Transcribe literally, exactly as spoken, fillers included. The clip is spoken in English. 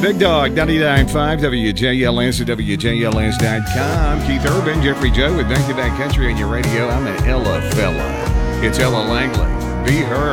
Big Dog, ninety-nine point five, W J L S and W J L S dot com. Keith Urban, Jeffrey Joe with Back to Back Country on your radio. I'm an Ella fella. It's Ella Langley. Be her.